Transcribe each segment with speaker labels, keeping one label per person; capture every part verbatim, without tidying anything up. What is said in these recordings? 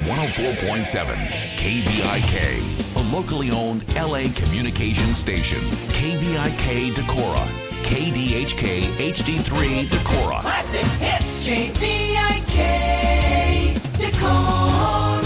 Speaker 1: one oh four point seven K V I K, a locally owned L A communication station. K V I K Decorah, K D H K H D three Decorah.
Speaker 2: Classic hits, K V I K Decorah.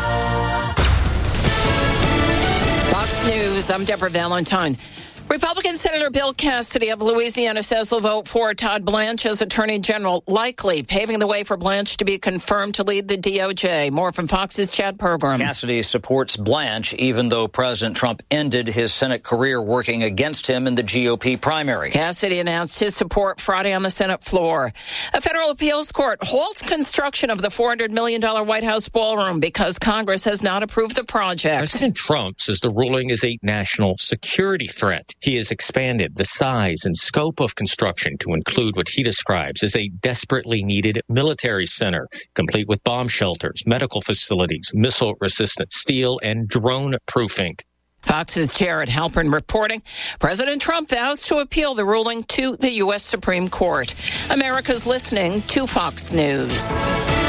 Speaker 3: Fox News, I'm Deborah Valentine. Republican Senator Bill Cassidy of Louisiana says he'll vote for Todd Blanche as Attorney General, likely paving the way for Blanche to be confirmed to lead the D O J. More from Fox's Chad Pergram.
Speaker 4: Cassidy supports Blanche, even though President Trump ended his Senate career working against him in the G O P primary.
Speaker 3: Cassidy announced his support Friday on the Senate floor. A federal appeals court halts construction of the four hundred million dollars White House ballroom because Congress has not approved the project.
Speaker 5: President Trump says the ruling is a national security threat. He has expanded the size and scope of construction to include what he describes as a desperately needed military center, complete with bomb shelters, medical facilities, missile-resistant steel, and drone-proofing.
Speaker 3: Fox's Jared Halpern reporting. President Trump vows to appeal the ruling to the U S Supreme Court. America's listening to Fox News.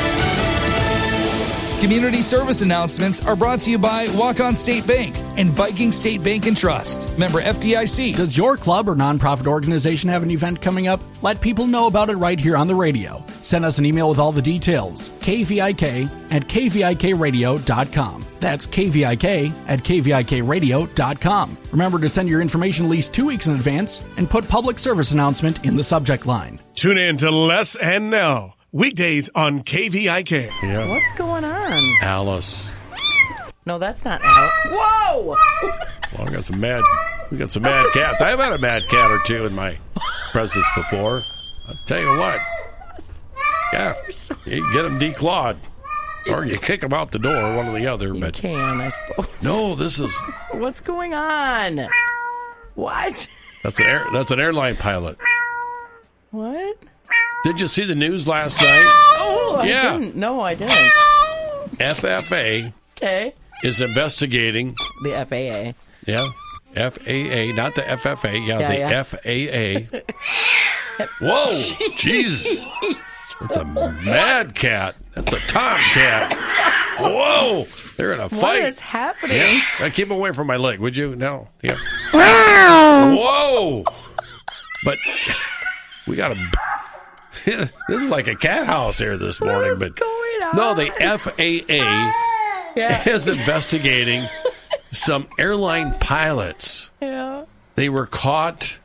Speaker 6: Community service announcements are brought to you by Walk-On State Bank and Viking State Bank and Trust. Member F D I C.
Speaker 7: Does your club or nonprofit organization have an event coming up? Let people know about it right here on the radio. Send us an email with all the details. K V I K at K V I K radio dot com. That's K V I K at K V I K radio dot com. Remember to send your information at least two weeks in advance and put public service announcement in the subject line.
Speaker 8: Tune in to Les and Now. Weekdays on K V I K.
Speaker 9: Yeah.
Speaker 3: What's going on?
Speaker 9: Alice.
Speaker 3: No, that's not Alice. Whoa!
Speaker 9: Well, I got some mad, we got some mad cats. I've had a mad cat or two in my presence before. I'll tell you what. Yeah, you get them declawed. Or you kick them out the door, one or the other.
Speaker 3: You
Speaker 9: but
Speaker 3: can, I suppose.
Speaker 9: No, this is...
Speaker 3: What's going on? What?
Speaker 9: That's an, air, that's an airline pilot.
Speaker 3: What?
Speaker 9: Did you see the news last night?
Speaker 3: Oh,
Speaker 9: yeah.
Speaker 3: I didn't. No, I didn't.
Speaker 9: F F A
Speaker 3: Okay.
Speaker 9: is investigating.
Speaker 3: The F A A.
Speaker 9: Yeah. F A A, not the F F A. Yeah,
Speaker 3: Yeah,
Speaker 9: the
Speaker 3: yeah.
Speaker 9: F A A. Whoa, Jesus. That's a mad cat. That's a tomcat. Whoa, they're in a fight.
Speaker 3: What is happening?
Speaker 9: Yeah. Uh, keep away from my leg, would you? No. Yeah. Whoa. But we got to... This is like a cat house here this morning.
Speaker 3: What is
Speaker 9: but
Speaker 3: going on?
Speaker 9: No, the F A A
Speaker 3: Yeah.
Speaker 9: is investigating some airline pilots.
Speaker 3: Yeah.
Speaker 9: They were caught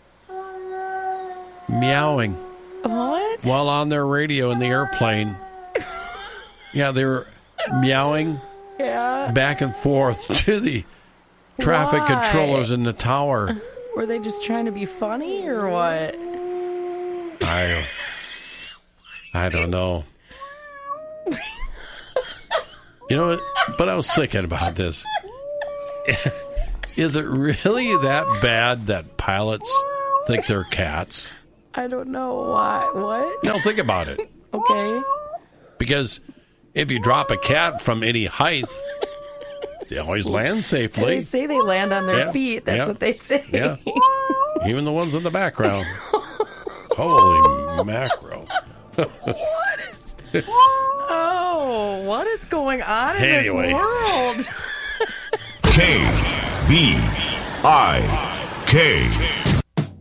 Speaker 9: meowing
Speaker 3: What?
Speaker 9: while on their radio in the airplane. Yeah, they were meowing
Speaker 3: Yeah.
Speaker 9: back and forth to the traffic
Speaker 3: Why?
Speaker 9: controllers in the tower.
Speaker 3: Were they just trying to be funny or what?
Speaker 9: I, I don't know. You know what? But I was thinking about this. Is it really that bad that pilots think they're cats?
Speaker 3: I don't know why. What?
Speaker 9: No, think about it.
Speaker 3: Okay.
Speaker 9: Because if you drop a cat from any height, they always land safely.
Speaker 3: They say they land on their
Speaker 9: Yeah,
Speaker 3: feet. That's
Speaker 9: yeah,
Speaker 3: what they say.
Speaker 9: Yeah. Even the ones in the background. Holy mackerel.
Speaker 3: What is... Oh, what is going on in
Speaker 9: Anyway.
Speaker 3: this world?
Speaker 1: K V I K.